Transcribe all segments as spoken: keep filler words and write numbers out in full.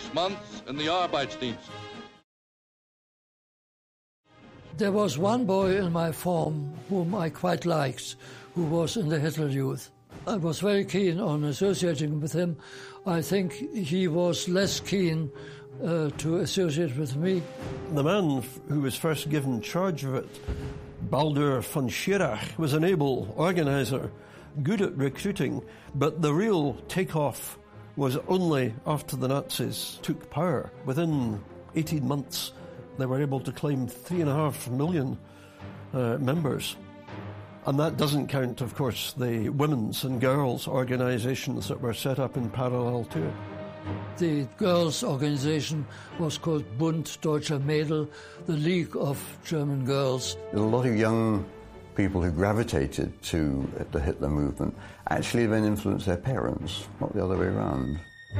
six months in the Arbeitsdienst. There was one boy in my form whom I quite liked, who was in the Hitler Youth. I was very keen on associating with him. I think he was less keen uh, to associate with me. The man who was first given charge of it, Baldur von Schirach, was an able organizer, good at recruiting, but the real takeoff was only after the Nazis took power. Within eighteen months, they were able to claim three and a half million uh, members. And that doesn't count, of course, the women's and girls' organisations that were set up in parallel to it. The girls' organisation was called Bund Deutscher Mädel, the League of German Girls. A lot of young people who gravitated to the Hitler movement actually then influenced their parents, not the other way around.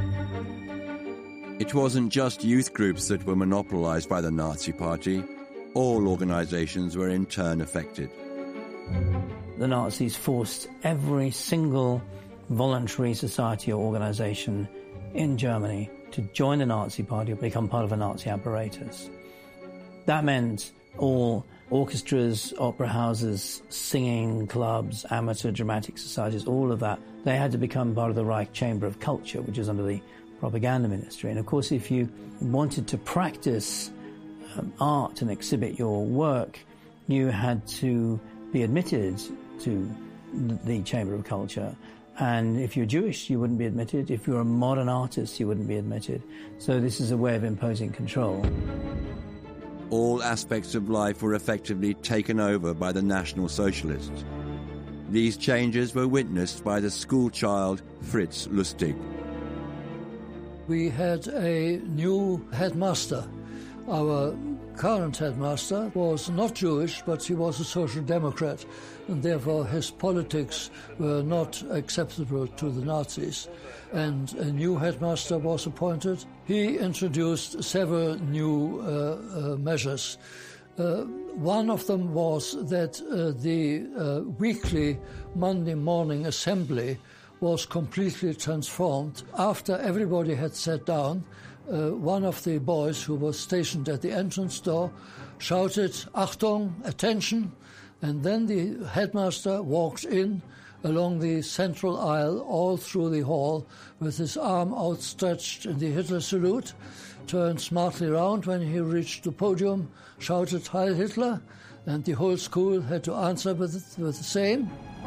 It wasn't just youth groups that were monopolised by the Nazi Party. All organisations were in turn affected. The Nazis forced every single voluntary society or organisation in Germany to join the Nazi Party or become part of a Nazi apparatus. That meant all orchestras, opera houses, singing clubs, amateur dramatic societies, all of that, they had to become part of the Reich Chamber of Culture, which is under the propaganda ministry. And of course, if you wanted to practice um, art and exhibit your work, you had to be admitted to the Chamber of Culture. And if you're Jewish, you wouldn't be admitted. If you're a modern artist, you wouldn't be admitted. So this is a way of imposing control. All aspects of life were effectively taken over by the National Socialists. These changes were witnessed by the schoolchild Fritz Lustig. We had a new headmaster. Our current headmaster was not Jewish, but he was a social democrat, and therefore his politics were not acceptable to the Nazis. And a new headmaster was appointed. He introduced several new uh, uh, measures. Uh, one of them was that uh, the uh, weekly Monday morning assembly was completely transformed. After everybody had sat down, uh, one of the boys who was stationed at the entrance door shouted, "Achtung, attention," and then the headmaster walked in along the central aisle all through the hall with his arm outstretched in the Hitler salute, turned smartly round when he reached the podium, shouted "Heil Hitler," and the whole school had to answer with, it, with the same.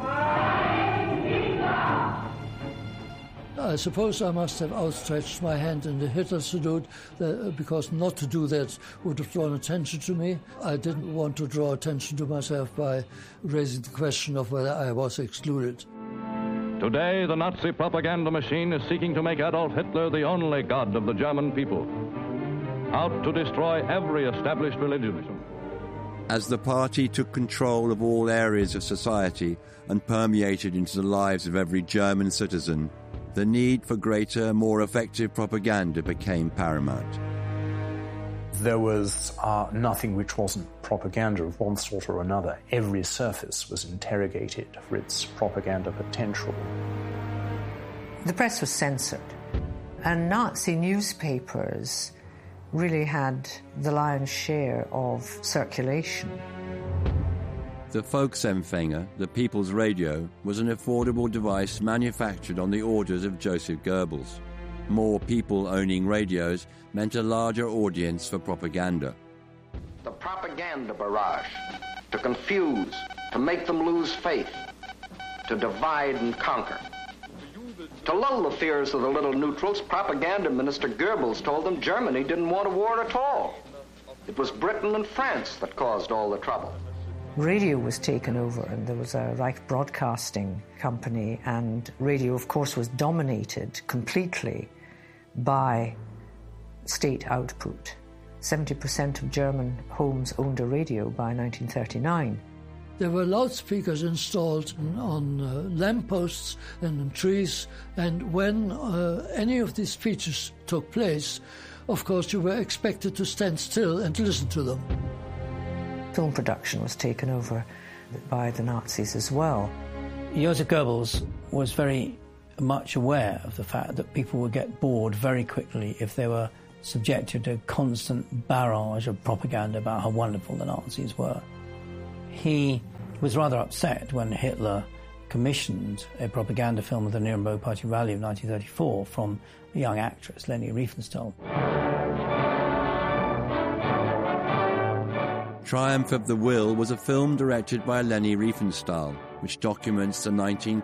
I suppose I must have outstretched my hand in the Hitler salute uh, because not to do that would have drawn attention to me. I didn't want to draw attention to myself by raising the question of whether I was excluded. Today, the Nazi propaganda machine is seeking to make Adolf Hitler the only god of the German people, out to destroy every established religion. As the party took control of all areas of society and permeated into the lives of every German citizen, the need for greater, more effective propaganda became paramount. There was uh, nothing which wasn't propaganda of one sort or another. Every surface was interrogated for its propaganda potential. The press was censored, and Nazi newspapers really had the lion's share of circulation. The Volksempfänger, the People's Radio, was an affordable device manufactured on the orders of Joseph Goebbels. More people owning radios meant a larger audience for propaganda. The propaganda barrage, to confuse, to make them lose faith, to divide and conquer. To lull the fears of the little neutrals, propaganda minister Goebbels told them Germany didn't want a war at all. It was Britain and France that caused all the trouble. Radio was taken over, and there was a Reich Broadcasting Company, and radio, of course, was dominated completely by state output. seventy percent of German homes owned a radio by nineteen thirty-nine. There were loudspeakers installed on uh, lampposts and on trees, and when uh, any of these speeches took place, of course, you were expected to stand still and listen to them. Film production was taken over by the Nazis as well. Joseph Goebbels was very much aware of the fact that people would get bored very quickly if they were subjected to a constant barrage of propaganda about how wonderful the Nazis were. He was rather upset when Hitler commissioned a propaganda film of the Nuremberg Party Rally of nineteen thirty-four from a young actress, Leni Riefenstahl. Triumph of the Will was a film directed by Leni Riefenstahl, which documents the nineteen